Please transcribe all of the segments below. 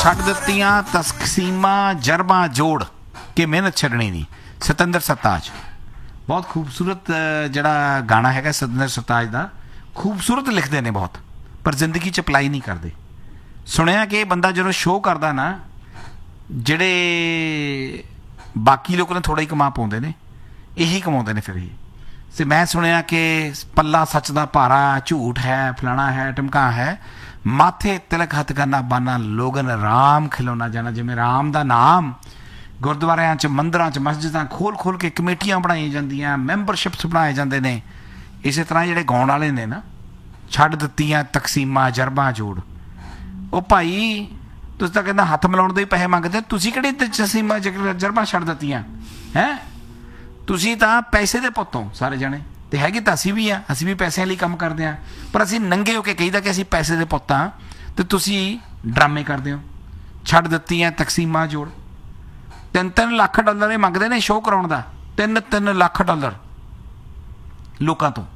ਛੱਡ ਦਿੱਤੀਆਂ ਤਕਸੀਮਾਂ ਜਰਬਾਂ ਜੋੜ ਕੇ ਮਿਹਨਤ ਛੱਡਣੀ ਨਹੀਂ। ਸਤਿੰਦਰ ਸਰਤਾਜ, ਬਹੁਤ ਖੂਬਸੂਰਤ ਜਿਹੜਾ ਗਾਣਾ ਹੈਗਾ ਸਤਿੰਦਰ ਸਰਤਾਜ ਦਾ, ਖੂਬਸੂਰਤ ਲਿਖਦੇ ਨੇ ਬਹੁਤ, ਪਰ ਜ਼ਿੰਦਗੀ 'ਚ ਅਪਲਾਈ ਨਹੀਂ ਕਰਦੇ। ਸੁਣਿਆ ਕਿ ਇਹ ਬੰਦਾ ਜਦੋਂ ਸ਼ੋਅ ਕਰਦਾ ਨਾ, ਜਿਹੜੇ ਬਾਕੀ ਲੋਕ ਨੇ ਥੋੜ੍ਹਾ ਹੀ ਕਮਾ ਪਾਉਂਦੇ ਨੇ, ਇਹੀ ਕਮਾਉਂਦੇ ਨੇ ਫਿਰ ਇਹ। ਤੇ ਮੈਂ ਸੁਣਿਆ ਕਿ ਪੱਲਾ ਸੱਚ ਦਾ ਭਾਰਾ, ਝੂਠ ਹੈ, ਫਲਾਣਾ ਹੈ, ਟਮਕਾ ਹੈ, ਮਾਥੇ ਤਿਲਕ ਹੱਥ ਕਰਨਾ ਬਾਨਾ, ਲੋਗਨ ਰਾਮ ਖਿਲਾਉਣਾ ਜਾਣਾ। ਜਿਵੇਂ ਰਾਮ ਦਾ ਨਾਮ ਗੁਰਦੁਆਰਿਆਂ 'ਚ, ਮੰਦਰਾਂ 'ਚ, ਮਸਜਿਦਾਂ ਖੋਲ੍ਹ ਕੇ ਕਮੇਟੀਆਂ ਬਣਾਈਆਂ ਜਾਂਦੀਆਂ, ਮੈਂਬਰਸ਼ਿਪਸ ਬਣਾਏ ਜਾਂਦੇ ਨੇ। ਇਸੇ ਤਰ੍ਹਾਂ ਜਿਹੜੇ ਗਾਉਣ ਵਾਲੇ ਨੇ ਨਾ, ਛੱਡ ਦਿੱਤੀਆਂ ਤਕਸੀਮਾਂ ਜਰਬਾਂ ਜੋੜ। ਉਹ ਭਾਈ ਤੁਸੀਂ ਤਾਂ ਕਹਿੰਦਾ ਹੱਥ ਮਿਲਾਉਣ ਦੇ ਹੀ ਪੈਸੇ ਮੰਗਦੇ, ਤੁਸੀਂ ਕਿਹੜੀ ਤਕਸੀਮਾਂ ਜਰਬਾਂ ਛੱਡ ਦਿੱਤੀਆਂ ਹੈਂ? ਤੁਸੀਂ ਤਾਂ ਪੈਸੇ ਦੇ ਪੁੱਤੋਂ ਸਾਰੇ ਜਣੇ, ਤੇ ਹੈਗੇ ਤਾਂ ਅਸੀਂ ਵੀ ਆ, ਅਸੀਂ ਵੀ ਪੈਸਿਆਂ ਲਈ ਕੰਮ ਕਰਦੇ ਹਾਂ, ਪਰ ਅਸੀਂ ਨੰਗੇ ਹੋ ਕੇ ਕਹੀਦਾ ਕਿ ਅਸੀਂ ਪੈਸੇ ਦੇ ਪੁੱਤ ਹਾਂ, ਤੇ ਤੁਸੀਂ ਡਰਾਮੇ ਕਰਦੇ ਹੋ। ਛੱਡ ਦਿੱਤੀਆਂ ਤਕਸੀਮਾਂ ਜੋੜ। 3-3 ਲੱਖ ਡਾਲਰ ਇਹ ਮੰਗਦੇ ਨੇ ਸ਼ੋਅ ਕਰਾਉਣ ਦਾ, 3-3 ਲੱਖ ਡਾਲਰ ਲੋਕਾਂ ਤੋਂ।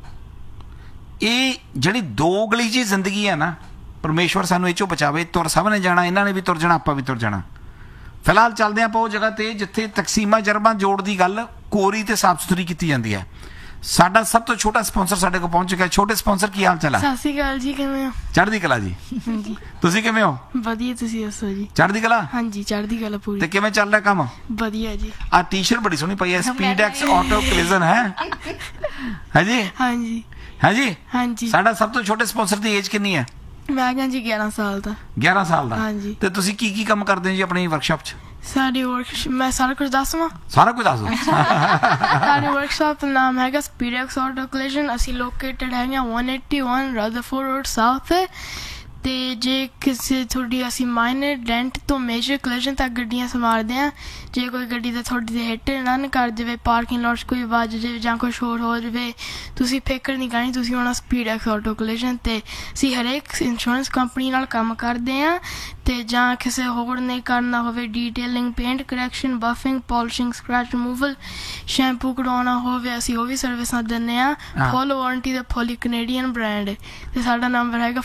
ਇਹ ਜਿਹੜੀ ਦੋਗਲੀ ਜਿਹੀ ਜ਼ਿੰਦਗੀ ਹੈ ਨਾ, ਪਰਮੇਸ਼ਵਰ ਸਾਨੂੰ ਇਹ 'ਚੋਂ ਬਚਾਵੇ। ਤੁਰ ਸਭ ਨੇ ਜਾਣਾ, ਇਹਨਾਂ ਨੇ ਵੀ ਤੁਰ ਜਾਣਾ, ਆਪਾਂ ਵੀ ਤੁਰ ਜਾਣਾ। ਫਿਲਹਾਲ ਚੱਲਦੇ ਆਪਾਂ ਉਹ ਜਗ੍ਹਾ ਤੇ ਜਿੱਥੇ ਤਕਸੀਮਾਂ ਜਰਬਾਂ ਜੋੜ ਦੀ ਗੱਲ ਕੋਰੀ ਤੇ ਸਾਫ਼ ਸੁਥਰੀ ਕੀਤੀ ਜਾਂਦੀ ਹੈ। ਸਾਡਾ ਸਭ ਤੋਂ ਛੋਟਾ ਸਪਾਂਸਰ ਸਾਡੇ ਕੋਲ ਪਹੁੰਚ ਚੁੱਕਾ। ਛੋਟੇ ਸਪਾਂਸਰ, ਕੀ ਹਾਲ ਚਾਲ ਹੈ? ਸਤਿ ਸ਼੍ਰੀ ਅਕਾਲ ਜੀ, ਕਿਵੇਂ ਹੋ? ਚੜ੍ਹਦੀ ਕਲਾ ਜੀ। ਤੁਸੀਂ ਕਿਵੇਂ ਹੋ? ਵਧੀਆ, ਤੁਸੀਂ ਦੱਸੋ ਜੀ? ਚੜ੍ਹਦੀ ਕਲਾ? ਹਾਂਜੀ, ਚੜ੍ਹਦੀ ਕਲਾ ਪੂਰੀ। ਤੇ ਕਿਵੇਂ ਚੱਲ ਰਿਹਾ ਕੰਮ? ਵਧੀਆ ਜੀ। ਆ ਟੀ-ਸ਼ਰਟ ਬੜੀ ਸੋਹਣੀ ਪਈ ਹੈ, ਸਪੀਡ ਐਕਸ ਆਟੋ ਕਲਿਜ਼ਨ ਹੈ ਜੀ? ਹਾਂਜੀ ਹਾਂਜੀ ਹਾਂਜੀ। ਸਾਡਾ ਸਭ ਤੋਂ ਛੋਟੇ ਸਪਾਂਸਰ ਦੀ ਏਜ ਕਿੰਨੀ ਹੈ? ਮੈਂ ਕਿਹਾ ਜੀ 11 ਸਾਲ ਦਾ। 11 ਸਾਲ ਦਾ? ਹਾਂਜੀ। ਤੇ ਤੁਸੀਂ ਕੀ ਕੰਮ ਕਰਦੇ ਹੋ ਜੀ ਆਪਣੀ ਵਰਕਸ਼ਾਪ 'ਚ? ਸਾਡੀ ਮੈਂ ਸਾਰਾ ਕੁਝ ਦੱਸਵਾਂ? ਸਾਰਾ ਕੁਝ ਦੱਸ ਦਿਓ। ਸਾਡੀ ਵਰਕਸ਼ਾਪ ਦਾ ਨਾਮ ਹੈਗਾ ਸਪੀਡ ਐਕਸ ਆਟੋ ਕਲਿਜ਼ਨ। ਅਸੀਂ ਲੋਕੇਟਡ ਹੈਗੇ 181 ਰਦਰਫੋਰਡ ਰੋਡ ਸਾਊਥ। ਤੇ ਜੇ ਕਿਸੇ ਤੁਹਾਡੀ ਅਸੀਂ ਮਾਈਨਰ ਡੈਂਟ ਤੋਂ ਮੇਜਰ ਕਲਿਜ਼ਨ ਤੱਕ ਗੱਡੀਆਂ ਸੰਭਾਲਦੇ ਹਾਂ। ਜੇ ਕੋਈ ਗੱਡੀ ਦਾ ਤੁਹਾਡੀ ਦੇ ਹਿੱਟ ਰਨ ਕਰ ਜਾਵੇ, ਪਾਰਕਿੰਗ ਲੋਟ 'ਚ ਕੋਈ ਵੱਜ ਜਾਵੇ ਜਾਂ ਕੁਛ ਹੋਰ ਹੋ ਜਾਵੇ, ਤੁਸੀਂ ਫਿਕਰ ਨਹੀਂ ਕਰਨੀ, ਤੁਸੀਂ ਆਉਣਾ ਸਪੀਡ ਐਕਸ ਆਟੋ ਕਲਿਜ਼ਨ। ਤੇ ਅਸੀਂ ਹਰੇਕ ਇੰਸ਼ੋਰੈਂਸ ਕੰਪਨੀ ਨਾਲ ਕੰਮ ਕਰਦੇ ਹਾਂ। ਤੇ ਜਾਂ ਕਿਸੇ ਹੋਰ ਨੇ ਕਰਨਾ ਹੋਵੇ detailing, paint correction, ਬਫਿੰਗ, polishing, scratch removal, shampoo ਕਢਵਾਉਣਾ ਹੋਵੇ, ਅਸੀਂ ਉਹ ਵੀ ਸਰਵਿਸਾਂ ਦਿੰਦੇ ਹਾਂ। ਫੁੱਲ ਵਾਰੰਟੀ ਦਾ, ਫੁੱਲੀ ਕੈਨੇਡੀਅਨ ਬ੍ਰਾਂਡ। ਤੇ ਸਾਡਾ ਨੰਬਰ ਹੈਗਾ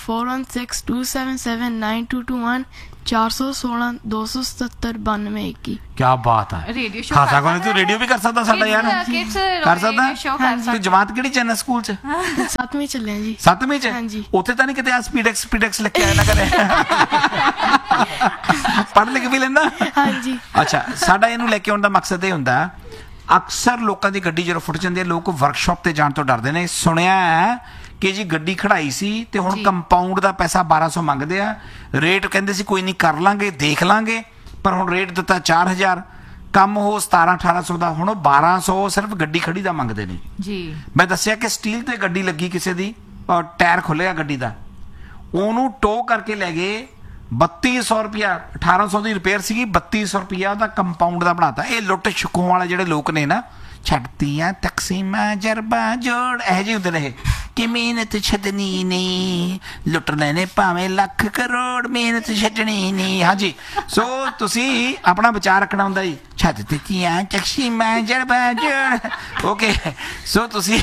4162779221 416-277-9221। क्या बात है। रेडियो शो खासा कोने तू रेडियो भी कर सकदा साडा यार? कर सकदा? तू जमात किहड़ी च है स्कूल च? 7ਵੀਂ ਚੱਲੇ ਜੀ। 7ਵੀਂ च? ਹਾਂਜੀ। ਉੱਥੇ ਤਾਂ ਨਹੀਂ ਕਿਤੇ ਆ ਸਪੀਡ ਐਕਸ ਲਿਖ ਕੇ ਆਇਆ ਨਾ ਕਰੇ? ਪੜ੍ਹ ਲਿਖ ਵੀ ਲੈਂਦਾ? ਹਾਂਜੀ। ਅੱਛਾ, ਸਾਡਾ ਇਹਨੂੰ ਲੈ ਕੇ ਆਉਣ ਦਾ ਮਕਸਦ ਇਹ ਹੁੰਦਾ, ਅਕਸਰ ਲੋਕਾਂ ਦੀ ਗੱਡੀ ਜਦੋਂ ਫੁੱਟ ਜਾਂਦੀ ਹੈ, ਲੋਕ ਵਰਕਸ਼ਾਪ ਤੇ ਜਾਣ ਤੋਂ ਡਰਦੇ ਨੇ। ਸੁਣਿਆ ਹੈ ਕਿ ਜੀ ਗੱਡੀ ਖੜਾਈ ਸੀ ਤੇ ਹੁਣ ਕੰਪਾਊਂਡ ਦਾ ਪੈਸਾ 1200 ਮੰਗਦੇ ਆ। ਰੇਟ ਕਹਿੰਦੇ ਸੀ ਕੋਈ ਨਹੀਂ, ਕਰ ਲਾਂਗੇ, ਦੇਖ ਲਾਂਗੇ, ਪਰ ਹੁਣ ਰੇਟ ਦਿੱਤਾ 4000, ਕੰਮ ਉਹ 1700-1800 ਦਾ, ਹੁਣ ਉਹ 1200 ਸਿਰਫ ਗੱਡੀ ਖੜੀ ਦਾ ਮੰਗਦੇ ਨੇ ਜੀ। ਮੈਂ ਦੱਸਿਆ ਕਿ ਸਟੀਲ ਤੇ ਗੱਡੀ ਲੱਗੀ ਕਿਸੇ ਦੀ, ਔਰ ਟਾਇਰ ਖੁੱਲਿਆ ਗੱਡੀ ਦਾ, ਉਹਨੂੰ ਟੋ ਕਰਕੇ ਲੈ ਗਏ 3200 ਰੁਪਇਆ। 1800 ਦੀ ਰਿਪੇਅਰ ਸੀਗੀ, 3200 ਰੁਪਇਆ ਉਹਦਾ ਕੰਪਾਊਂਡ ਦਾ ਬਣਾਤਾ। ਇਹ ਲੁੱਟ ਛੁਕੋਂ ਵਾਲੇ ਜਿਹੜੇ ਲੋਕ ਨੇ ਨਾ, ਛੱਡਤੀਆਂ ਤਕਸੀਮਾਂ ਜਰਬਾਂ ਜੋੜ, ਇਹੋ ਜਿਹੇ ਹੁੰਦੇ ਨੇ ਇਹ ਕਿ ਮਿਹਨਤ ਛੱਡਣੀ ਨਹੀਂ, ਲੁੱਟ ਲੈਣੇ ਭਾਵੇਂ ਲੱਖ ਕਰੋੜ, ਮਿਹਨਤ ਛੱਡਣੀ ਨਹੀਂ। ਹਾਂਜੀ, ਸੋ ਤੁਸੀਂ ਆਪਣਾ ਵਿਚਾਰ ਰੱਖਣਾ ਹੁੰਦਾ ਜੀ, ਛੱਡ ਦਿੱਤੀਆਂ ਤਕਸੀਮਾਂ ਜਰਬਾਂ ਜੋੜ। ਓਕੇ, ਸੋ ਤੁਸੀਂ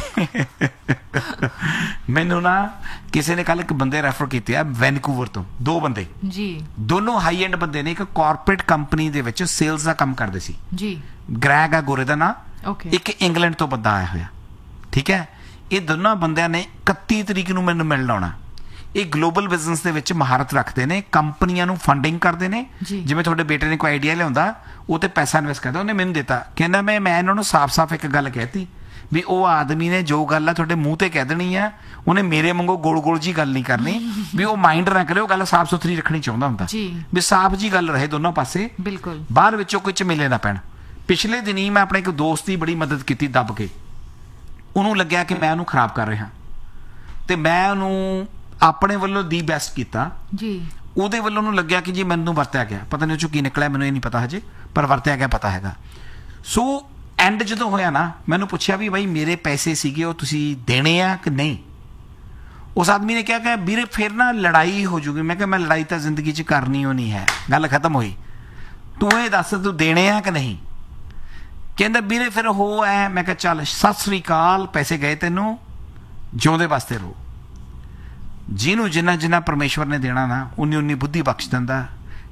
ਮੈਨੂੰ ਨਾ ਕਿਸੇ ਨੇ ਕੱਲ ਇੱਕ ਬੰਦੇ ਰੈਫਰ ਕੀਤੇ ਆ ਵੈਨਕੂਵਰ ਤੋਂ, 2 ਬੰਦੇ ਜੀ, ਦੋਨੋਂ ਹਾਈ ਐਂਡ ਬੰਦੇ ਨੇ। ਇੱਕ ਕਾਰਪੋਰੇਟ ਕੰਪਨੀ ਦੇ ਵਿੱਚ ਸੇਲਸ ਦਾ ਕੰਮ ਕਰਦੇ ਸੀ ਜੀ। ਗ੍ਰੈਗ ਆ ਗੋਰੇ ਦਾ ਨਾਂ। ਓਕੇ। ਇੱਕ ਇੰਗਲੈਂਡ ਤੋਂ ਬੰਦਾ ਆਇਆ ਹੋਇਆ, ਠੀਕ ਹੈ। ਇਹ ਦੋਨਾਂ ਬੰਦਿਆਂ ਨੇ 31 ਤਰੀਕ ਨੂੰ ਮੈਨੂੰ ਮਿਲਣ ਆਉਣਾ। ਇਹ ਗਲੋਬਲ ਬਿਜ਼ਨਸ ਦੇ ਵਿੱਚ ਮਹਾਰਤ ਰੱਖਦੇ ਨੇ, ਕੰਪਨੀਆਂ ਨੂੰ ਫੰਡਿੰਗ ਕਰਦੇ ਨੇ। ਜਿਵੇਂ ਤੁਹਾਡੇ ਬੇਟੇ ਨੇ ਕੋਈ ਆਈਡੀਆ ਲਿਆਉਂਦਾ, ਉਹ ਤੇ ਪੈਸਾ ਇਨਵੈਸਟ ਕਰਦਾ। ਉਹਨੇ ਮੈਨੂੰ ਦਿੱਤਾ, ਕਹਿੰਦਾ ਮੈਂ ਇਹਨਾਂ ਨੂੰ ਸਾਫ਼-ਸਾਫ਼ ਇੱਕ ਗੱਲ ਕਹਿਤੀ ਵੀ ਉਹ ਆਦਮੀ ਨੇ ਜੋ ਗੱਲ ਆ ਤੁਹਾਡੇ ਮੂੰਹ ਤੇ ਕਹਿ ਦੇਣੀ ਆ, ਉਹਨੇ ਮੇਰੇ ਵਾਂਗੂ ਗੋਲ-ਗੋਲ ਜੀ ਗੱਲ ਨਹੀਂ ਕਰਨੀ, ਵੀ ਉਹ ਮਾਈਂਡ ਨਾ ਕਰੇ, ਉਹ ਗੱਲ ਸਾਫ਼ ਸੁਥਰੀ ਰੱਖਣੀ ਚਾਹੁੰਦਾ ਹੁੰਦਾ ਵੀ ਸਾਫ਼ ਜੀ ਗੱਲ ਰਹੇ ਦੋਨੋਂ ਪਾਸੇ, ਬਿਲਕੁਲ, ਬਾਹਰ ਵਿੱਚੋਂ ਕੋਈ ਝਮੇਲੇ ਨਾ ਪੈਣ। ਪਿਛਲੇ ਦਿਨੀ ਮੈਂ ਆਪਣੇ ਇੱਕ ਦੋਸਤ ਦੀ ਬੜੀ ਮਦਦ ਕੀਤੀ ਦੱਬ ਕੇ। ਉਹਨੂੰ ਲੱਗਿਆ ਕਿ ਮੈਂ ਉਹਨੂੰ ਖਰਾਬ ਕਰ ਰਿਹਾ, ਤੇ ਮੈਂ ਉਹਨੂੰ ਆਪਣੇ ਵੱਲੋਂ ਦੀ ਬੈਸਟ ਕੀਤਾ ਜੀ। ਉਹਦੇ ਵੱਲੋਂ ਉਹਨੂੰ ਲੱਗਿਆ ਕਿ ਜੀ ਮੈਨੂੰ ਵਰਤਿਆ ਗਿਆ, ਪਤਾ ਨਹੀਂ ਉਹ 'ਚੋਂ ਕੀ ਨਿਕਲਿਆ, ਮੈਨੂੰ ਇਹ ਨਹੀਂ ਪਤਾ ਹਜੇ, ਪਰ ਵਰਤਿਆ ਗਿਆ ਪਤਾ ਹੈਗਾ। ਸੋ ਐਂਡ ਜਦੋਂ ਹੋਇਆ ਨਾ, ਮੈਨੂੰ ਪੁੱਛਿਆ ਵੀ ਬਾਈ ਮੇਰੇ ਪੈਸੇ ਸੀਗੇ ਉਹ ਤੁਸੀਂ ਦੇਣੇ ਆ ਕਿ ਨਹੀਂ? ਉਸ ਆਦਮੀ ਨੇ ਕਿਹਾ ਕਿ ਵੀਰੇ ਫਿਰ ਨਾ ਲੜਾਈ ਹੋ ਜੂਗੀ। ਮੈਂ ਕਿਹਾ ਮੈਂ ਲੜਾਈ ਤਾਂ ਜ਼ਿੰਦਗੀ 'ਚ ਕਰਨੀ ਉਹ ਨਹੀਂ ਹੈ, ਗੱਲ ਖਤਮ ਹੋਈ, ਤੂੰ ਇਹ ਦੱਸ ਤੂੰ ਦੇਣੇ ਆ ਕਿ ਨਹੀਂ? ਕਹਿੰਦਾ ਵੀਰੇ ਫਿਰ ਉਹ ਐ। ਮੈਂ ਕਿਹਾ ਚੱਲ ਸਤਿ ਸ੍ਰੀ ਅਕਾਲ, ਪੈਸੇ ਗਏ ਤੈਨੂੰ, ਜਿਉਂਦੇ ਵਾਸਤੇ ਰਹੋ। ਜਿਹਨੂੰ ਜਿੰਨਾ ਜਿੰਨਾ ਪਰਮੇਸ਼ਵਰ ਨੇ ਦੇਣਾ ਨਾ, ਉਨੀ ਬੁੱਧੀ ਬਖਸ਼ ਦਿੰਦਾ,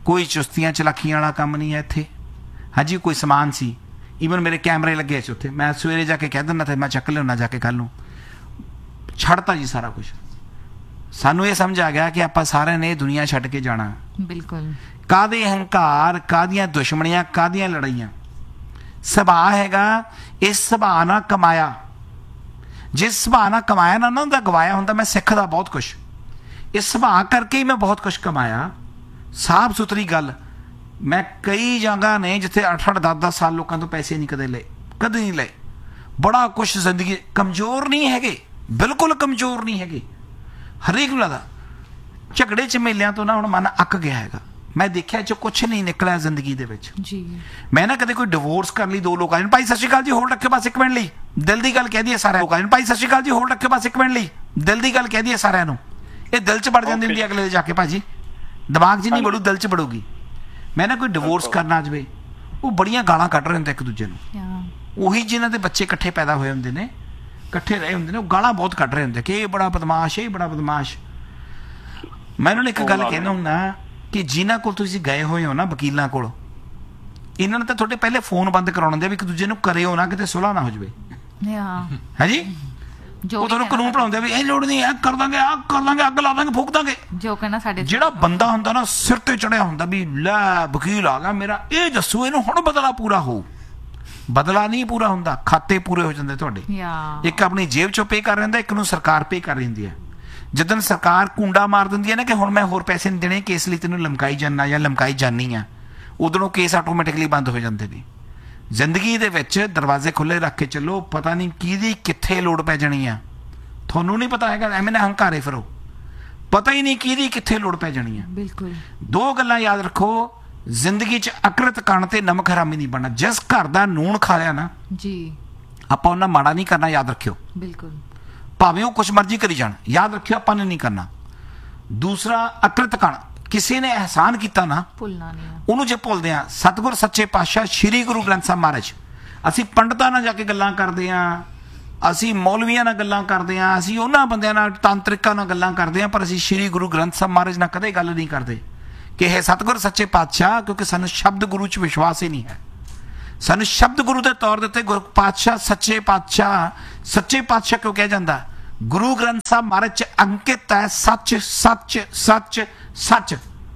ਕੋਈ ਚੁਸਤੀਆਂ ਚਲਾਕੀਆਂ ਵਾਲਾ ਕੰਮ ਨਹੀਂ ਹੈ ਇੱਥੇ। ਹਾਂਜੀ ਕੋਈ ਸਮਾਨ ਸੀ, ਈਵਨ ਮੇਰੇ ਕੈਮਰੇ ਲੱਗੇ ਸੀ ਉੱਥੇ, ਮੈਂ ਸਵੇਰੇ ਜਾ ਕੇ ਕਹਿ ਦਿੰਦਾ ਤੇ ਮੈਂ ਚੱਕ ਲਿਆਉਣਾ ਜਾ ਕੇ ਕੱਲ੍ਹ ਨੂੰ, ਛੱਡਤਾ ਜੀ ਸਾਰਾ ਕੁਝ। ਸਾਨੂੰ ਇਹ ਸਮਝ ਆ ਗਿਆ ਕਿ ਆਪਾਂ ਸਾਰਿਆਂ ਨੇ ਇਹ ਦੁਨੀਆ ਛੱਡ ਕੇ ਜਾਣਾ। ਬਿਲਕੁਲ। ਕਾਹਦੇ ਹੰਕਾਰ, ਕਾਹਦੀਆਂ ਦੁਸ਼ਮਣੀਆਂ, ਕਾਹਦੀਆਂ ਲੜਾਈਆਂ। ਸੁਭਾਅ ਹੈਗਾ, ਇਸ ਸੁਭਾਅ ਨਾਲ ਕਮਾਇਆ, ਜਿਸ ਸੁਭਾਅ ਨਾਲ ਕਮਾਇਆ ਨਾ ਉਹਦਾ ਗਵਾਇਆ ਹੁੰਦਾ। ਮੈਂ ਸਿੱਖਦਾ ਬਹੁਤ ਕੁਛ ਇਸ ਸੁਭਾਅ ਕਰਕੇ ਹੀ, ਮੈਂ ਬਹੁਤ ਕੁਛ ਕਮਾਇਆ। ਸਾਫ ਸੁਥਰੀ ਗੱਲ, ਮੈਂ ਕਈ ਜਗ੍ਹਾ ਨੇ ਜਿੱਥੇ 8-8 10-10 ਸਾਲ ਲੋਕਾਂ ਤੋਂ ਪੈਸੇ ਨਹੀਂ ਕਦੇ ਲਏ, ਕਦੇ ਨਹੀਂ ਲਏ। ਬੜਾ ਕੁਛ ਜ਼ਿੰਦਗੀ, ਕਮਜ਼ੋਰ ਨਹੀਂ ਹੈਗੇ, ਬਿਲਕੁਲ ਕਮਜ਼ੋਰ ਨਹੀਂ ਹੈਗੇ। ਹਰੇਕ ਨੂੰ ਲੱਗਦਾ ਝਗੜੇ ਝਮੇਲਿਆਂ ਤੋਂ ਨਾ ਹੁਣ ਮਨ ਅੱਕ ਗਿਆ ਹੈਗਾ। ਮੈਂ ਦੇਖਿਆ ਚ ਕੁਛ ਨਹੀਂ ਨਿਕਲਿਆ ਜ਼ਿੰਦਗੀ ਦੇ ਵਿੱਚ ਜੀ। ਮੈਂ ਨਾ ਕਦੇ ਕੋਈ ਡਿਵੋਰਸ ਕਰ ਲਈ, 2 ਲੋਕਾਂ ਨੇ ਭਾਈ ਸਤਿ ਸ਼੍ਰੀ ਅਕਾਲ ਜੀ ਹੋਲਡ ਰੱਖਿਓ ਬਸ 1 ਮਿੰਟ ਲਈ, ਦਿਲ ਦੀ ਗੱਲ ਕਹਿ ਦਈਏ ਸਾਰਿਆਂ ਲੋਕਾਂ ਨੇ ਭਾਈ ਸਤਿ ਸ਼੍ਰੀ ਅਕਾਲ ਜੀ ਹੋਲਡ ਰੱਖਿਓ ਬਸ 1 ਮਿੰਟ ਲਈ, ਦਿਲ ਦੀ ਗੱਲ ਕਹਿ ਦਈਏ ਸਾਰਿਆਂ ਨੂੰ। ਇਹ ਦਿਲ 'ਚ ਵੜ ਜਾਂਦੀ ਹੁੰਦੀ ਅਗਲੇ ਦੇ ਜਾ ਕੇ, ਭਾਜੀ ਦਿਮਾਗ 'ਚ ਨਹੀਂ ਵੜੂ, ਦਿਲ 'ਚ ਵੜੂਗੀ। ਮੈਂ ਨਾ ਕੋਈ ਡਿਵੋਰਸ ਕਰਨਾ ਆ ਜਾਵੇ, ਉਹ ਬੜੀਆਂ ਗਾਲਾਂ ਕੱਢ ਰਹੇ ਹੁੰਦੇ ਇੱਕ ਦੂਜੇ ਨੂੰ। ਉਹੀ ਜਿਨ੍ਹਾਂ ਦੇ ਬੱਚੇ ਇਕੱਠੇ ਪੈਦਾ ਹੋਏ ਹੁੰਦੇ ਨੇ, ਇਕੱਠੇ ਰਹੇ ਹੁੰਦੇ ਨੇ, ਉਹ ਗਾਲਾਂ ਬਹੁਤ ਕੱਢ ਰਹੇ ਹੁੰਦੇ ਕਿ ਇਹ ਬੜਾ ਬਦਮਾਸ਼, ਇਹ ਬੜਾ ਬਦਮਾਸ਼। ਮੈਂ ਉਹਨਾਂ ਨੂੰ ਇੱਕ ਗੱਲ ਕਹਿੰਦਾ ਹੁੰਦਾ ਕਿ ਜਿਨ੍ਹਾਂ ਕੋਲ ਤੁਸੀਂ ਗਏ ਹੋਏ ਹੋ ਨਾ, ਵਕੀਲਾਂ ਕੋਲ, ਇਹਨਾਂ ਨੇ ਤਾਂ ਤੁਹਾਡੇ ਪਹਿਲੇ ਫੋਨ ਬੰਦ ਕਰਾਉਣ ਦੇ ਵੀ ਇੱਕ ਦੂਜੇ ਨੂੰ ਕਰਿਓ ਨਾ, ਕਿਤੇ ਸੁਲ੍ਹਾ ਨਾ ਹੋ ਜਾਵੇ। ਹਾਂਜੀ, ਉਹ ਤੁਹਾਨੂੰ ਕਾਨੂੰਨ ਪੜਾਉਂਦੇ ਵੀ ਇਹ ਲੋੜ ਨਹੀਂ, ਕਰ ਦਾਂਗੇ, ਆ ਕਰ ਦਾਂਗੇ, ਅੱਗ ਲਾ ਦਾਂਗੇ, ਫੂਕ ਦਾਂਗੇ। ਜੋ ਕਹਿਣਾ ਸਾਡੇ ਜਿਹੜਾ ਬੰਦਾ ਹੁੰਦਾ ਨਾ ਸਿਰ ਤੇ ਚੜਿਆ ਹੁੰਦਾ ਵੀ ਲੈ ਵਕੀਲ ਆ ਗਿਆ ਮੇਰਾ, ਇਹ ਦੱਸੋ ਇਹਨੂੰ ਹੁਣ ਬਦਲਾ ਪੂਰਾ ਹੋਊ। ਬਦਲਾ ਨਹੀਂ ਪੂਰਾ ਹੁੰਦਾ, ਖਾਤੇ ਪੂਰੇ ਹੋ ਜਾਂਦੇ ਤੁਹਾਡੇ। ਇੱਕ ਆਪਣੀ ਜੇਬ ਚੋਂ ਪੇ ਕਰ ਰਹਿੰਦਾ, ਇੱਕ ਨੂੰ ਸਰਕਾਰ ਪੇ ਕਰ ਰਹਿੰਦੀ ਹੈ। ਜਦੋਂ ਸਰਕਾਰ ਕੁੰਡਾ ਮਾਰ ਦਿੰਦੀ ਹੈ ਨਾ ਕਿ ਹੁਣ ਮੈਂ ਹੋਰ ਪੈਸੇ ਨਹੀਂ ਦੇਣੇ, ਕੇਸ ਲਈ ਤੈਨੂੰ ਲਮਕਾਈ ਜਾਣਾ ਜਾਂ ਲਮਕਾਈ ਜਾਨੀ ਆ, ਉਦੋਂ ਕੇਸ ਆਟੋਮੈਟਿਕਲੀ ਬੰਦ ਹੋ ਜਾਂਦੇ ਨੇ। ਜ਼ਿੰਦਗੀ ਦੇ ਵਿੱਚ ਦਰਵਾਜ਼ੇ ਖੁੱਲੇ ਰੱਖ ਕੇ ਚੱਲੋ, ਪਤਾ ਨਹੀਂ ਕਿਹਦੀ ਕਿੱਥੇ ਲੋੜ ਪੈ ਜਾਣੀ ਆ। ਤੁਹਾਨੂੰ ਨਹੀਂ ਪਤਾ ਹੈਗਾ, ਐਵੇਂ ਨਾ ਹੰਕਾਰੇ ਫਿਰੋ, ਪਤਾ ਹੀ ਨਹੀਂ ਕਿਹਦੀ ਕਿੱਥੇ ਲੋੜ ਪੈ ਜਾਣੀ ਆ। ਬਿਲਕੁਲ। 2 ਗੱਲਾਂ ਯਾਦ ਰੱਖੋ ਜ਼ਿੰਦਗੀ 'ਚ, ਅਕਰਤ ਕਣ ਤੇ ਨਮਕ ਹਰਾਮੀ ਨਹੀਂ ਬਣਨਾ। ਜਿਸ ਘਰ ਦਾ ਨੂਣ ਖਾ ਲਿਆ ਨਾ ਜੀ, ਆਪਾਂ ਉਹਨਾਂ ਮਾੜਾ ਨਹੀਂ ਕਰਨਾ, ਯਾਦ ਰੱਖਿਓ। ਬਿਲਕੁਲ। ਭਾਵੇਂ ਉਹ ਕੁਛ ਮਰਜ਼ੀ ਕਰੀ ਜਾਣ, ਯਾਦ ਰੱਖਿਓ ਆਪਾਂ ਨੇ ਨਹੀਂ ਕਰਨਾ। ਦੂਸਰਾ ਅਕਰਤ ਕਣ, ਕਿਸੇ ਨੇ ਅਹਿਸਾਨ ਕੀਤਾ ਨਾ, ਭੁੱਲਣਾ ਨਹੀਂ, ਉਹਨੂੰ ਜੇ ਭੁੱਲਦੇ ਆ। ਸਤਿਗੁਰ ਸੱਚੇ ਪਾਤਸ਼ਾਹ ਸ੍ਰੀ ਗੁਰੂ ਗ੍ਰੰਥ ਸਾਹਿਬ ਮਹਾਰਾਜ, ਅਸੀਂ ਪੰਡਤਾਂ ਨਾਲ ਜਾ ਕੇ ਗੱਲਾਂ ਕਰਦੇ ਆ, ਅਸੀਂ ਮੌਲਵੀਆਂ ਨਾਲ ਗੱਲਾਂ ਕਰਦੇ ਆ, ਅਸੀਂ ਉਹਨਾਂ ਬੰਦਿਆਂ ਨਾਲ, ਤਾਂਤਰਿਕਾਂ ਨਾਲ ਗੱਲਾਂ ਕਰਦੇ ਆ, ਪਰ ਅਸੀਂ ਸ੍ਰੀ ਗੁਰੂ ਗ੍ਰੰਥ ਸਾਹਿਬ ਮਹਾਰਾਜ ਨਾਲ ਕਦੇ ਗੱਲ ਨਹੀਂ ਕਰਦੇ ਕਿ ਇਹ ਸਤਿਗੁਰ ਸੱਚੇ ਪਾਤਸ਼ਾਹ, ਕਿਉਂਕਿ ਸਾਨੂੰ ਸ਼ਬਦ ਗੁਰੂ 'ਚ ਵਿਸ਼ਵਾਸ ਹੀ ਨਹੀਂ ਹੈ। ਸਾਨੂੰ ਸ਼ਬਦ ਗੁਰੂ ਦੇ ਤੌਰ ਦੇ ਉੱਤੇ ਗੁਰੂ ਪਾਤਸ਼ਾਹ ਸੱਚੇ ਪਾਤਸ਼ਾਹ ਕਿਉਂ ਕਿਹਾ ਜਾਂਦਾ? ਗੁਰੂ ਗ੍ਰੰਥ ਸਾਹਿਬ ਮਹਾਰਾਜ 'ਚ ਅੰਕਿਤ ਹੈ ਸੱਚ ਸੱਚ ਸੱਚ ਸੱਚ।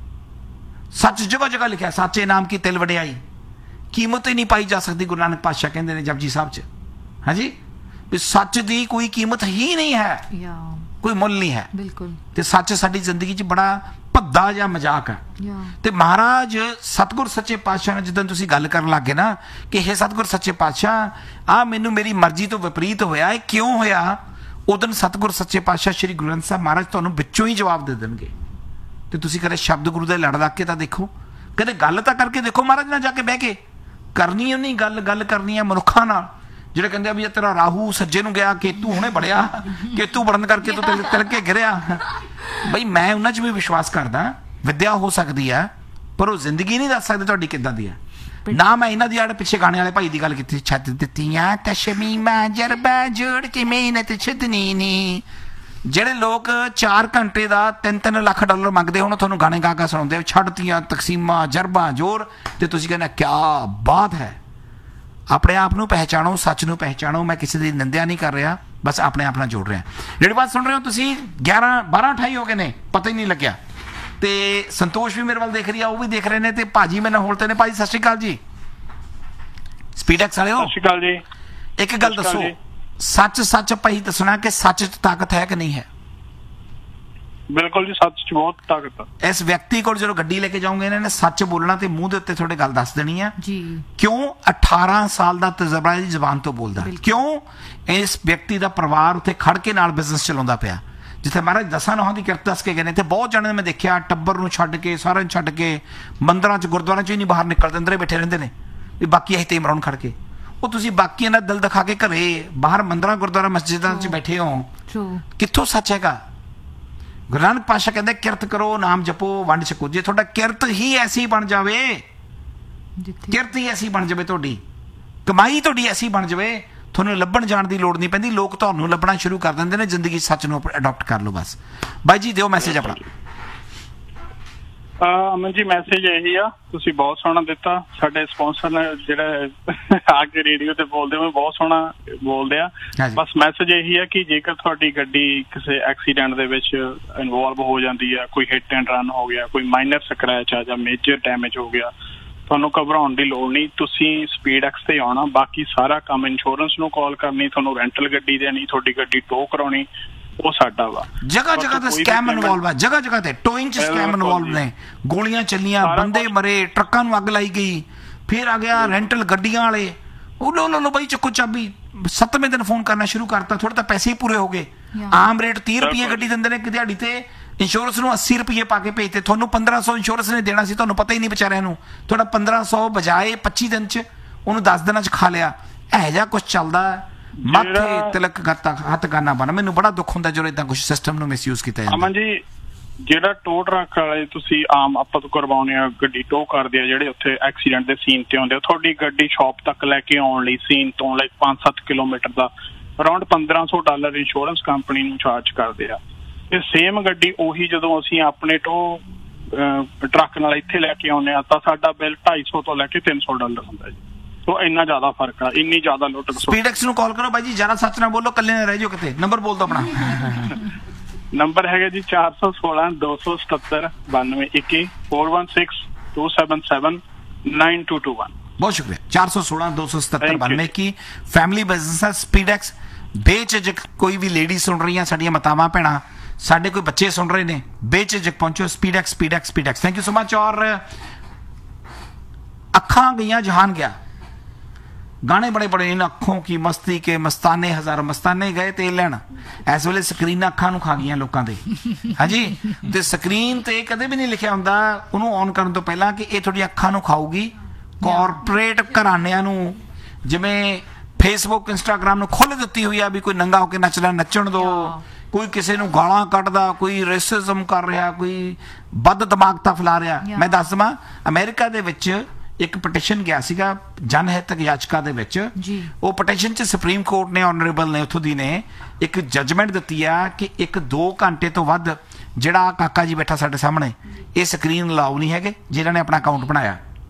ਸੱਚ ਜਗ੍ਹਾ ਜਗ੍ਹਾ ਲਿਖਿਆ, ਸਾਚੇ ਨਾਮ ਕੀ ਤਿਲ ਵਡਿਆਈ, ਕੀਮਤ ਹੀ ਨਹੀਂ ਪਾਈ ਜਾ ਸਕਦੀ। ਗੁਰੂ ਨਾਨਕ ਪਾਤਸ਼ਾਹ ਕਹਿੰਦੇ ਨੇ ਜਪਜੀ ਸਾਹਿਬ 'ਚ, ਹਾਂਜੀ, ਵੀ ਸੱਚ ਦੀ ਕੋਈ ਕੀਮਤ ਹੀ ਨਹੀਂ ਹੈ, ਕੋਈ ਮੁੱਲ ਨਹੀਂ ਹੈ। ਬਿਲਕੁਲ। ਤੇ ਸੱਚ ਸਾਡੀ ਜ਼ਿੰਦਗੀ 'ਚ ਬੜਾ ਭੱਦਾ ਜਾਂ ਮਜ਼ਾਕ ਹੈ। ਤੇ ਮਹਾਰਾਜ ਸਤਿਗੁਰ ਸੱਚੇ ਪਾਤਸ਼ਾਹ ਨੇ ਜਦੋਂ ਤੁਸੀਂ ਗੱਲ ਕਰਨ ਲੱਗੇ ਨਾ ਕਿ ਇਹ ਸਤਿਗੁਰ ਸੱਚੇ ਪਾਤਸ਼ਾਹ ਆ ਮੈਨੂੰ ਮੇਰੀ ਮਰਜ਼ੀ ਤੋਂ ਵਿਪਰੀਤ ਹੋਇਆ, ਇਹ ਕਿਉਂ ਹੋਇਆ? ਉਦੋਂ ਸਤਿਗੁਰ ਸੱਚੇ ਪਾਤਸ਼ਾਹ ਸ੍ਰੀ ਗੁਰੂ ਗ੍ਰੰਥ ਸਾਹਿਬ ਮਹਾਰਾਜ ਤੁਹਾਨੂੰ ਵਿੱਚੋਂ ਹੀ ਜਵਾਬ ਦੇ ਦੇਣਗੇ। ਤੇ ਤੁਸੀਂ ਕਦੇ ਸ਼ਬਦ ਗੁਰੂ ਦੇ ਲੜ ਲੱਗ ਕੇ ਤਾਂ ਦੇਖੋ, ਕਦੇ ਗੱਲ ਤਾਂ ਕਰਕੇ ਦੇਖੋ ਮਹਾਰਾਜ ਨਾਲ ਜਾ ਕੇ ਬਹਿ ਕੇ। ਕਰਨੀ ਉਹ ਨਹੀਂ ਗੱਲ ਕਰਨੀ ਹੈ ਮਨੁੱਖਾਂ ਨਾਲ, ਜਿਹੜੇ ਕਹਿੰਦੇ ਆ ਵੀ ਤੇਰਾ ਰਾਹੂ ਸੱਜੇ ਨੂੰ ਗਿਆ, ਕੇਤੂ ਹੁਣੇ ਬੜਿਆ, ਕੇਤੂ ਬੜਨ ਕਰਕੇ ਤੂੰ ਤਿਲ ਕੇ ਗਿਰਿਆ। ਬਈ ਮੈਂ ਉਹਨਾਂ 'ਚ ਵੀ ਵਿਸ਼ਵਾਸ ਕਰਦਾ, ਵਿਦਿਆ ਹੋ ਸਕਦੀ ਹੈ, ਪਰ ਉਹ ਜ਼ਿੰਦਗੀ ਨਹੀਂ ਦੱਸ ਸਕਦੇ ਤੁਹਾਡੀ ਕਿੱਦਾਂ ਦੀ ਹੈ। ਨਾ ਮੈਂ ਇਹਨਾਂ ਦੀ ਆੜ ਪਿੱਛੇ ਗਾਣੇ ਵਾਲੇ ਭਾਈ ਦੀ ਗੱਲ ਕੀਤੀ, ਛੱਤ ਦਿੱਤੀਆਂ ਤਸ਼ਮੀਮਾਂ ਜਰਬਾ ਜੋੜ ਕੇ ਮਿਹਨਤ ਛੱਡਣੀ ਨੀ। ਜਿਹੜੇ ਲੋਕ 4 ਘੰਟੇ ਦਾ 3-3 ਲੱਖ ਡਾਲਰ ਮੰਗਦੇ ਹੁਣ, ਤੁਹਾਨੂੰ ਗਾਣੇ ਗਾ ਕੇ ਸੁਣਾਉਂਦੇ ਛੱਡਤੀਆਂ ਤਕਸੀਮਾਂ ਜਰਬਾ ਜੋਰ, ਤੇ ਤੁਸੀਂ ਕਹਿੰਦੇ ਕਿਆ ਬਾਤ ਹੈ। ਆਪਣੇ ਆਪ ਨੂੰ ਪਹਿਚਾਣੋ, ਸੱਚ ਨੂੰ ਪਹਿਚਾਣੋ। ਮੈਂ ਕਿਸੇ ਦੀ ਨਿੰਦਿਆ ਨਹੀਂ ਕਰ ਰਿਹਾ, ਬਸ ਆਪਣੇ ਆਪ ਨਾਲ ਜੋੜ ਰਿਹਾ। ਜਿਹੜੀ ਬਾਤ ਸੁਣ ਰਹੇ ਹੋ ਤੁਸੀਂ, 12:28 ਹੋ ਗਏ ਨੇ, ਪਤਾ ਹੀ ਨਹੀਂ ਲੱਗਿਆ। ਤੇ ਸੰਤੋਸ਼ ਵੀ ਮੇਰੇ ਵੱਲ ਦੇਖ ਰਹੀ ਆ, ਉਹ ਵੀ ਦੇਖ ਰਹੇ ਨੇ, ਤੇ ਭਾਜੀ ਮੈਨੂੰ ਹੋਲਤੇ ਨੇ। ਭਾਜੀ ਸਤਿ ਸ਼੍ਰੀ ਅਕਾਲ ਜੀ, ਸਪੀਡੈਕਸ ਵਾਲਿਓ। ਸਤਿ ਸ਼੍ਰੀ ਅਕਾਲ ਜੀ। ਇੱਕ ਗੱਲ ਦੱਸੋ, ਸੱਚ ਭਾਈ ਦੱਸਣਾ ਕਿ ਸੱਚ 'ਚ ਤਾਕਤ ਹੈ ਕਿ ਨਹੀਂ ਹੈ? ਬਿਲਕੁਲ ਜੀ, ਸੱਚ 'ਚ ਬਹੁਤ ਤਾਕਤ ਆ। ਇਸ ਵਿਅਕਤੀ ਕੋਲ ਜਦੋਂ ਗੱਡੀ ਲੈ ਕੇ ਜਾਓਗੇ, ਇਹਨਾਂ ਨੇ ਸੱਚ ਬੋਲਣਾ ਤੇ ਮੂੰਹ ਦੇ ਉੱਤੇ ਤੁਹਾਡੇ ਗੱਲ ਦੱਸ ਦੇਣੀ ਆ ਜੀ। ਕਿਉਂ? 18 ਸਾਲ ਦਾ ਤਜਰਬਾ ਇਹਦੀ ਜ਼ਬਾਨ ਤੋਂ ਬੋਲਦਾ। ਕਿਉਂ? ਇਸ ਵਿਅਕਤੀ ਦਾ ਪਰਿਵਾਰ ਉੱਥੇ ਖੜ ਕੇ ਨਾਲ ਬਿਜ਼ਨਸ ਚਲਾਉਂਦਾ ਪਿਆ, ਜਿੱਥੇ ਮਹਾਰਾਜ 10 ਨੌਹਾਂ ਦੀ ਕਿਰਤ ਦੱਸ ਕੇ ਗਏ ਨੇ। ਇੱਥੇ ਬਹੁਤ ਜਣੇ ਮੈਂ ਦੇਖਿਆ ਟੱਬਰ ਨੂੰ ਛੱਡ ਕੇ, ਸਾਰਿਆਂ ਨੂੰ ਛੱਡ ਕੇ, ਮੰਦਰਾਂ 'ਚ ਗੁਰਦੁਆਰਿਆਂ 'ਚ ਹੀ ਨਹੀਂ ਬਾਹਰ ਨਿਕਲਦੇ, ਅੰਦਰੇ ਬੈਠੇ ਰਹਿੰਦੇ ਨੇ ਵੀ ਬਾਕੀ ਅਸੀਂ ਤੇ ਇਮਰਾਨ ਖੜ ਕੇ। ਉਹ ਤੁਸੀਂ ਬਾਕੀਆਂ ਦਾ ਦਿਲ ਦਿਖਾ ਕੇ ਘਰੇ ਬਾਹਰ ਮੰਦਰਾਂ ਗੁਰਦੁਆਰਾ ਮਸਜਿਦਾਂ 'ਚ ਬੈਠੇ ਹੋ, ਕਿੱਥੋਂ ਸੱਚ ਹੈਗਾ? ਗੁਰੂ ਨਾਨਕ ਪਾਤਸ਼ਾਹ ਕਹਿੰਦੇ ਕਿਰਤ ਕਰੋ, ਨਾਮ ਜਪੋ, ਵੰਡ ਛਕੋ। ਜੇ ਤੁਹਾਡਾ ਕਿਰਤ ਹੀ ਐਸੀ ਬਣ ਜਾਵੇ, ਕਿਰਤ ਹੀ ਐਸੀ ਬਣ ਜਾਵੇ, ਤੁਹਾਡੀ ਕਮਾਈ ਤੁਹਾਡੀ ਐਸੀ ਬਣ ਜਾਵੇ, ਤੁਹਾਨੂੰ ਲੱਭਣ ਜਾਣ ਦੀ ਲੋੜ ਨਹੀਂ ਪੈਂਦੀ, ਲੋਕ ਤੁਹਾਨੂੰ ਲੱਭਣਾ ਸ਼ੁਰੂ ਕਰ ਦਿੰਦੇ ਨੇ। ਜ਼ਿੰਦਗੀ ਸੱਚ ਨੂੰ ਅਡਾਪਟ ਕਰ ਲਓ ਬਸ। ਬਾਈ ਜੀ ਦਿਓ ਮੈਸੇਜ ਆਪਣਾ। ਅਮਨ ਜੀ ਮੈਸੇਜ ਇਹੀ ਆ, ਤੁਸੀਂ ਬਹੁਤ ਸੋਹਣਾ ਦਿੱਤਾ। ਸਾਡੇ ਸਪਾਂਸਰ ਨੇ ਜਿਹੜਾ ਆ ਕੇ ਰੇਡੀਓ ਤੇ ਬੋਲਦੇ ਉਹ ਬਹੁਤ ਸੋਹਣਾ ਬੋਲਦੇ ਆ। ਬਸ ਮੈਸੇਜ ਇਹੀ ਆ ਕਿ ਜੇਕਰ ਤੁਹਾਡੀ ਗੱਡੀ ਕਿਸੇ ਐਕਸੀਡੈਂਟ ਦੇ ਵਿੱਚ ਇਨਵੋਲਵ ਹੋ ਜਾਂਦੀ ਆ, ਕੋਈ ਹਿੱਟ ਐਂਡ ਰਨ ਹੋ ਗਿਆ, ਕੋਈ ਮਾਈਨਰ ਸਕ੍ਰੈਚ ਆ ਜਾਂ ਮੇਜਰ ਡੈਮੇਜ ਹੋ ਗਿਆ, ਤੁਹਾਨੂੰ ਘਬਰਾਉਣ ਦੀ ਲੋੜ ਨਹੀਂ। ਤੁਸੀਂ ਸਪੀਡਐਕਸ ਤੇ ਆਉਣਾ, ਬਾਕੀ ਸਾਰਾ ਕੰਮ ਇੰਸ਼ੋਰੈਂਸ ਨੂੰ ਕਾਲ ਕਰਨੀ, ਤੁਹਾਨੂੰ ਰੈਂਟਲ ਗੱਡੀ ਦੇਣੀ, ਤੁਹਾਡੀ ਗੱਡੀ ਟੋ ਕਰਾਉਣੀ, ਉਹ ਸਾਡਾ ਵਾ। ਜਗ੍ਹਾ ਜਗ੍ਹਾ ਤੇ ਸਕੈਮ ਇਨਵੋਲਵ ਆ, ਜਗ੍ਹਾ ਜਗ੍ਹਾ ਤੇ ਟੋਇੰਗ ਚ ਸਕੈਮ ਇਨਵੋਲਵ ਨੇ। ਗੋਲੀਆਂ ਚੱਲੀਆਂ, ਬੰਦੇ ਮਰੇ, ਟਰੱਕਾਂ ਨੂੰ ਅੱਗ ਲਾਈ ਗਈ। ਫਿਰ ਆ ਗਿਆ ਰੈਂਟਲ ਗੱਡੀਆਂ ਵਾਲੇ, ਉਹ ਲੋ ਬਾਈ ਚੱਕੋ ਚਾਬੀ। 7ਵੇਂ ਦਿਨ ਫੋਨ ਕਰਨਾ ਸ਼ੁਰੂ ਕਰਤਾ, ਥੋੜੇ ਤਾਂ ਪੈਸੇ ਹੀ ਪੂਰੇ ਹੋ ਗਏ। ਆਮ ਰੇਟ 30 ਰੁਪਏ ਗੱਡੀ ਦਿੰਦੇ ਨੇ ਕਿ ਦਿਹਾੜੀ ਤੇ, ਇੰਸ਼ੋਰੈਂਸ ਨੂੰ 80 ਰੁਪਏ ਪਾ ਕੇ ਭੇਜਤੇ। ਤੁਹਾਨੂੰ 1500 ਇੰਸ਼ੋਰੈਂਸ ਨੇ ਦੇਣਾ ਸੀ, ਤੁਹਾਨੂੰ ਪਤਾ ਹੀ ਨਹੀਂ ਵਿਚਾਰਿਆਂ ਨੂੰ। ਤੁਹਾਡਾ 1500 ਬਜਾਏ 25 ਦਿਨ ਚ ਉਹਨੂੰ 10 ਦਿਨਾਂ ਚ ਖਾ ਲਿਆ। ਇਹੋ ਜਿਹਾ ਕੁਛ ਚੱਲਦਾ। ਮਾਥੇ ਤਿਲਕ ਹੱਥ ਕਰਨਾ ਬਣਾ। ਮੈਨੂੰ ਬੜਾ ਦੁੱਖ ਹੁੰਦਾ ਜਦੋਂ ਏਦਾਂ ਕੁਛ ਸਿਸਟਮ ਨੂੰ ਮਿਸਯੂਜ਼ ਕੀਤਾ ਜਾਂਦਾ। ਅਮਨ ਜੀ, ਜਿਹੜਾ ਟੋ ਟਰੱਕ ਵਾਲੇ ਤੁਸੀਂ ਆਮ ਆਪਾਂ ਤੋਂ ਕਰਵਾਉਣੇ ਆ, ਗੱਡੀ ਟੋ ਕਰਦੇ ਆ, ਜਿਹੜੇ ਉੱਥੇ ਐਕਸੀਡੈਂਟ ਦੇ ਸੀਨ ਤੇ ਆਉਂਦੇ ਆ, ਤੁਹਾਡੀ ਗੱਡੀ ਸ਼ਾਪ ਤੱਕ ਲੈ ਕੇ ਆਉਣ ਲਈ ਸੀਨ ਤੋਂ 5-7 ਕਿਲੋਮੀਟਰ ਦਾ ਅਰਾਊਂਡ $1500 ਇੰਸ਼ੋਰੈਂਸ ਕੰਪਨੀ ਨੂੰ ਚਾਰਜ ਕਰਦੇ ਆ। ਤੇ ਸੇਮ ਗੱਡੀ ਉਹੀ ਜਦੋਂ ਅਸੀਂ ਆਪਣੇ ਟੋ ਟਰੱਕ ਨਾਲ ਇੱਥੇ ਲੈ ਕੇ ਆਉਂਦੇ ਆ ਤਾਂ ਸਾਡਾ ਬਿੱਲ $250 ਤੋਂ ਲੈ ਕੇ $300 ਹੁੰਦਾ ਜੀ। ਸੋ ਇੰਨਾ ਜ਼ਿਆਦਾ ਫਰਕ ਆ, ਇੰਨੀ ਜ਼ਿਆਦਾ ਲੁੱਟ। ਸਪੀਡਐਕਸ ਨੂੰ ਕਾਲ ਕਰੋ ਬਾਈ ਜੀ, ਜ਼ਿਆਦਾ ਸੱਚ ਨਾ ਬੋਲੋ, ਕੱਲੇ ਨਾ ਰਹਿ ਜਾਓ ਕਿਤੇ। ਨੰਬਰ ਬੋਲ ਦੋ ਆਪਣਾ। ਨੰਬਰ ਹੈਗਾ ਜੀ 416-277-9221 416-277-9221। ਬਹੁਤ ਸ਼ੁਕਰੀਆ। 416-277-9221। ਫੈਮਿਲੀ ਬਿਜ਼ਨਸ ਹੈ ਸਪੀਡਐਕਸ। ਬੇਝਿਜਕ ਕੋਈ ਵੀ ਲੇਡੀ ਸੁਣ ਰਹੀਆਂ, ਸਾਡੀਆਂ ਮਾਤਾਵਾਂ ਭੈਣਾਂ, ਸਾਡੇ ਕੋਈ ਬੱਚੇ ਸੁਣ ਰਹੇ ਨੇ, ਬੇਝਿਜਕ ਪਹੁੰਚੋ। ਸਪੀਡਐਕਸ ਸਪੀਡਐਕਸ ਸਪੀਡਐਕਸ। Thank you so much. ਔਰ ਅੱਖਾਂ ਗਈਆਂ ਜਹਾਨ ਗਿਆ, गाने बड़े बड़े इन अखों की मस्ती के मस्ताने हजार मस्ताने गए तेल लैन। इस वेले स्क्रीन अखा नूं खा गईयां लोकां दे। हाँ जी, ते स्क्रीन ते कदे भी नहीं लिखिया हुंदा उहनूं ऑन करन तो पहला कि ये तुहाडी अखा नूं खाऊगी। कॉरपोरेट घराणियां नूं जिवें फेसबुक इंस्टाग्राम नूं खोल दित्ती हुई आ भी कोई नंगा होके नचण दो, कोई किसी नूं गालां कढदा, कोई रेसिज्म कर रहा, कोई बद दिमागता फैला रहा। मैं दस दवां अमेरिका दे विच एक पटिशन गया सीगा जनहितक याचिका दे विच। वो पटिशन च सुप्रीम कोर्ट ने ऑनरेबल ने उत्थों दी ने एक जजमेंट दित्ती आ कि 1-2 घंटे तो वध जिहड़ा काका जी बैठा साडे सामने ये स्क्रीन अलाउ नहीं है जिन्हां ने अपना अकाउंट बनाया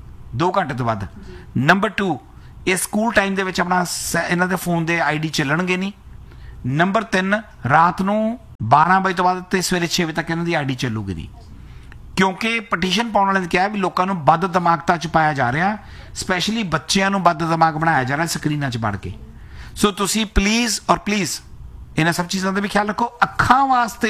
2 घंटे तो वध। नंबर 2 ये स्कूल टाइम दे विच अपना इन्हां दे फोन दे आईडी चलणगे नहीं। नंबर 3 रात नूं 12 बजे तो बाद ते सवेरे 6 बजे तक इन्हां दी आईडी चलूगी नहीं, क्योंकि पटीशन पाने वाले ने कहा भी लोगों को बद दिमागता च पाया जा रहा, स्पैशली बच्चों को बद दिमाग बनाया जा रहा स्क्रीना च बढ़ के। सो तुसी प्लीज़ और प्लीज़ इन्हां सब चीज़ों का भी ख्याल रखो। अखां वास्ते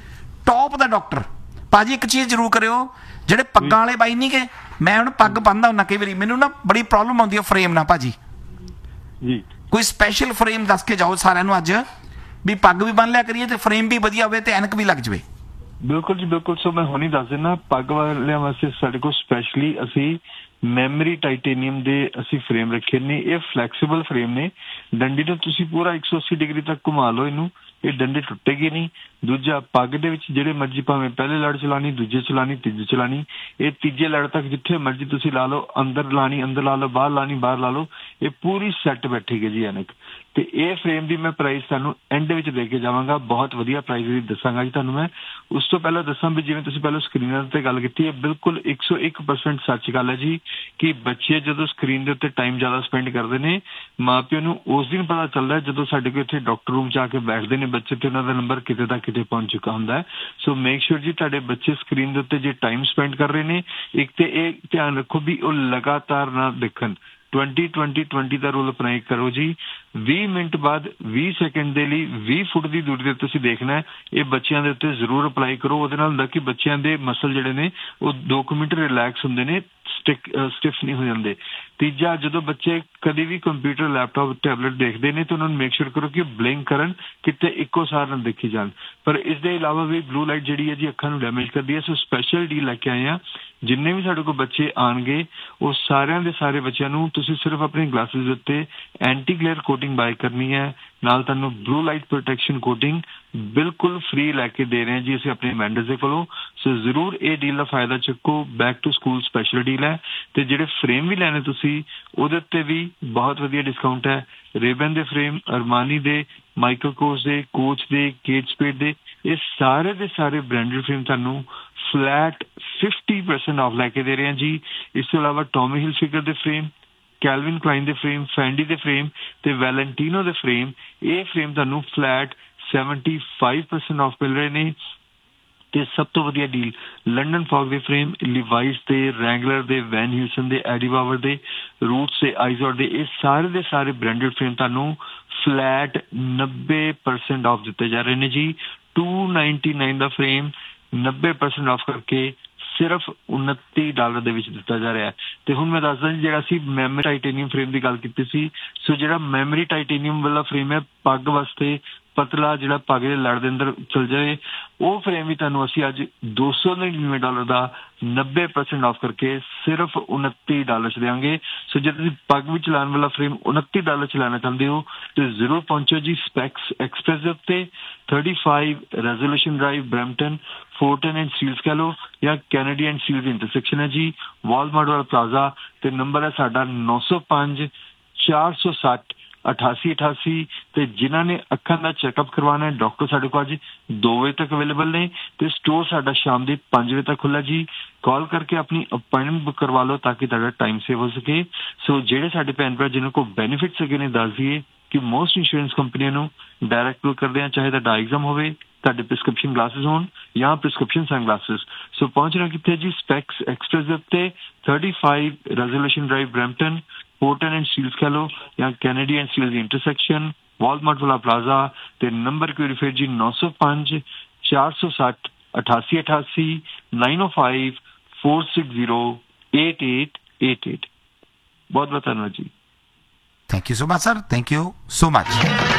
टॉप दा डॉक्टर भाजी एक चीज़ जरूर करियो, जिहड़े पग्गां वाले बाई नहीं गए, मैं हुण पग बन्नदा हुंदा कई वारी, मैनूं ना बड़ी प्रॉब्लम आउंदी है फ्रेम ना भाजी जी, कोई स्पैशल फ्रेम दस के जाओ सारिआं नूं अज भी पग भी बन लिया करिए ते फ्रेम भी वधिया होवे ते ऐनक भी लग जावे। बिल्कुल जी बिल्कुल। सो मैं हुणी दस देना पग वालियां वास्ते साडे कोल स्पैशली असी मैमरी टाइटेनियम दे असी फ्रेम रखे ने। ये फ्लैक्सीबल फ्रेम ने, डंडी तो तुसी पूरा 180 डिग्री तक घुमा लो इनू, ये डंडे टुटेगी नहीं। दूजा पग दे विच जिहड़े मर्जी भावें पहले लड़ चलानी, दूजे चलानी, तीजे चलानी, ये तीजे लड़ तक जिथे मर्जी तुसी ला लो, अंदर लानी अंदर ला लो, बाहर लानी बाहर ला लो, ये पूरी सैट बैठेगी जी ऐनक। ते ये फ्रेम दी मैं प्राइस तुहानूं एंड विच दे के जावांगा, बहुत वधिया प्राइस दी दसांगा जी तुहानूं मैं। उस तो पहले दसां भी जिवें तुसीं पहले स्क्रीनर ते गल कीती है, बिल्कुल 101% सच गल है जी कि बच्चे जदों स्क्रीन दे उत्ते टाइम ज़्यादा स्पेंड करदे ने, माँ प्यो नूं उस दिन पता चलदा है जदों साडे कोल इत्थे डॉक्टर रूम च आके बैठदे ने बच्चे ते उन्हां दा नंबर किते दा किते पहुंच चुका हुंदा है। सो मेक श्योर जी तुहाडे बच्चे स्क्रीन दे उत्ते जे टाइम स्पेंड कर रहे ने, एक ते ये ध्यान रखो भी वो लगातार ना देखण। 20-20-20 का रूल अपनाई करो जी। 20 मिनट बाद 20 सेकंड दे लई 20 फुट की दूरी ते तुसीं देखना है। ये बच्चों के उत्ते जरूर अप्लाई करो, उहदे नाल हुंदा कि बच्चों के मसल जिहड़े ने वो 2 मिनट रिलैक्स हुंदे ने, स्टिफ नहीं हो जाते। तीजा जो बच्चे कभी भी कंप्यूटर लैपटॉप टैबलेट देखते हैं तो उन्होंने मेक श्योर करो कि ब्लिंक करन, किते इक्को सार ना देखी जान। पर इसके अलावा भी ब्लू लाइट जी है जी अखां नूं डैमेज करती है। सो स्पैशल डील लैके आए हैं, जिन्ने भी साडे कोल बच्चे आणगे वो सारिਆਂ ਦੇ ਸਾਰੇ ਬੱਚਿਆਂ ਨੂੰ ਤੁਸੀਂ सिर्फ अपने ग्लासेस ਦੇ ਉੱਤੇ एंटी ग्लेयर कोटिंग बाय करनी है, नाल तुहानूं ब्लू लाइट प्रोटेक्शन कोटिंग बिल्कुल फ्री लैके दे रहे हैं जी असीं अपने वेंडर्स दे कोलों। सो जरूर ये डील का फायदा चुको, back to school special deal है। तो जिहड़े फ्रेम भी लैने तुसीं ਉਹਦੇ ਉੱਤੇ भी बहुत वधिया डिस्काउंट है। रेबन दे फ्रेम, अरमानी दे, माइकल कोर्स दे, कोच दे, केट स्पेड दे, ये सारे दे सारे ब्रांडेड फ्रेम तुहानूं फ्लैट 50% ਆਫ ਲੈ ਕੇ ਦੇ ਰਹੇ ਹਾਂ ਜੀ। ਇਸ ਤੋਂ ਇਲਾਵਾ ਟੋਮੀ ਹਿਲਫਿਗਰ ਦੇ ਫਰੇਮ, ਕੈਲਵਿਨ ਕਲਾਈਨ ਦੇ ਫਰੇਮ, ਫੈਂਡੀ ਦੇ ਫਰੇਮ ਤੇ ਵੈਲੈਂਟੀਨੋ ਦੇ ਫਰੇਮ, ਇਹ ਫਰੇਮ ਤੁਹਾਨੂੰ ਫਲੈਟ 75% ਆਫ ਮਿਲ ਰਹੇ ਨੇ। ਤੇ ਸਭ ਤੋਂ ਵਧੀਆ ਡੀਲ ਲੰਡਨ ਫੌਗ ਦੇ ਫਰੇਮ, ਲਿਵਾਈਸ ਦੇ, ਰੈਂਗਲਰ ਦੇ, ਵੈਨ ਹਿਊਸਨ ਦੇ, ਐਡੀ ਬਾਵਰ ਦੇ, ਰੂਟਸ ਦੇ, ਆਈਜ਼ੋਰ ਦੇ, ਇਹ ਸਾਰੇ ਦੇ ਸਾਰੇ ਬ੍ਰਾਂਡਡ ਫਰੇਮ ਤੁਹਾਨੂੰ ਫਲੈਟ 90% ਆਫ ਦਿੱਤੇ ਜਾ ਰਹੇ ਨੇ ਜੀ। $299 ਦਾ ਫਰੇਮ 90% ਆਫ ਕਰਕੇ ਸਿਰਫ $29 ਦੇ ਵਿੱਚ ਦਿੱਤਾ ਜਾ ਰਿਹਾ ਹੈ। ਤੇ ਹੁਣ ਮੈਂ ਦੱਸਦਾ ਜੀ, ਜਿਹੜਾ ਅਸੀਂ ਮੈਮਰੀ ਟਾਈਟੇਨੀਅਮ ਫਰੇਮ ਦੀ ਗੱਲ ਕੀਤੀ ਸੀ, ਸੋ ਜਿਹੜਾ ਮੈਮਰੀ ਟਾਈਟੇਨੀਅਮ ਵਾਲਾ ਫਰੇਮ ਹੈ ਪੱਗ ਵਾਸਤੇ ਪਤਲਾ, ਜਿਹੜਾ ਪੱਗ ਦੇ ਲੜ ਦੇ ਅੰਦਰ ਚਲ ਜਾਏ, ਉਹ ਫਰੇਮ ਵੀ ਤੁਹਾਨੂੰ ਅਸੀਂ ਅੱਜ $299 ਦਾ 90% ਆਫ ਕਰਕੇ ਸਿਰਫ $29 ਦੇਵਾਂਗੇ। ਸੋ ਜੇ ਤੁਸੀਂ ਪੱਗ ਵਿੱਚ ਲਾਉਣ ਵਾਲਾ ਫਰੇਮ $29 ਚ ਲੈਣਾ ਚਾਹੁੰਦੇ ਹੋ ਤੇ ਜ਼ਰੂਰ ਪਹੁੰਚੋ ਜੀ ਸਪੈਕਸ ਐਕਸਪ੍ਰੈਸ ਦੇ ਉੱਤੇ, 35 resolution drive, Brampton, ਫੋਰਟਨ and Steeles ਕਹਿ ਲਓ ਜਾਂ ਕੈਨੇਡੀ ਐਂਡ ਸਟੀਲਸ ਇੰਟਰਸੈਕਸ਼ਨ ਹੈ ਜੀ, ਵਾਲਮਾਰਟ ਵਾਲਾ ਪਲਾਜ਼ਾ। ਤੇ ਨੰਬਰ ਹੈ ਸਾਡਾ 905 460 8888। ਤੇ ਜਿਨ੍ਹਾਂ ਨੇ ਅੱਖਾਂ ਦਾ ਚੈੱਕਅਪ ਕਰਵਾਉਣਾ ਹੈ, ਡਾਕਟਰ ਸਾਡੇ ਕੋਲ ਅੱਜ 2 ਵਜੇ ਤੱਕ ਅਵੇਲੇਬਲ ਨੇ ਤੇ ਸਟੋਰ ਸਾਡਾ ਸ਼ਾਮ ਦੇ 5 ਵਜੇ ਤੱਕ ਖੁੱਲ੍ਹਾ ਜੀ। ਕਾਲ ਕਰਕੇ ਆਪਣੀ ਅਪਾਇੰਟਮੈਂਟ ਬੁੱਕ ਕਰਵਾ ਲਓ ਤਾਂ ਕਿ ਤੁਹਾਡਾ ਟਾਈਮ ਸੇਵ ਹੋ ਸਕੇ। ਸੋ ਜਿਹੜੇ ਸਾਡੇ ਭੈਣ ਭਰਾ ਜਿਹਨਾਂ ਕੋਲ ਬੈਨੀਫਿਟਸ ਹੈਗੇ ਨੇ, ਦੱਸ ਦਈਏ ਕਿ ਮੋਸਟ ਇੰਸ਼ੋਰੈਂਸ ਕੰਪਨੀਆਂ ਨੂੰ ਡਾਇਰੈਕਟ ਬੁੱਕ ਕਰਦੇ ਆ, ਚਾਹੇ ਤੁਹਾਡਾ ਐਗਜ਼ਾਮ ਹੋਵੇ, ਤੁਹਾਡੇ ਪ੍ਰਿਸਕ੍ਰਿਪਸ਼ਨ ਗਲਾਸਿਸ ਹੋਣ ਜਾਂ ਪ੍ਰਿਸਕ੍ਰਿਪਸ਼ਨ ਸਨਗਲਾਸਿਸ। ਸੋ ਪਹੁੰਚਣਾ ਕਿੱਥੇ ਜੀ? ਸਪੈਕਸ ਐਕਸਪ੍ਰੈਸ ਦੇ ਉੱਤੇ, 35 resolution drive, Brampton, ਫੋਰਟਨ and Steeles ਕਹਿ ਲਓ ਜਾਂ Kennedy and Steeles intersection, Walmart ਵਾਲਾ ਪਲਾਜ਼ਾ। ਤੇ ਨੰਬਰ ਕੋਈ ਰਿਫਰ ਜੀ 905 460 8888, 905 460 8888। ਬਹੁਤ ਬਹੁਤ ਧੰਨਵਾਦ ਜੀ। Thank you so much, sir. Thank you so much.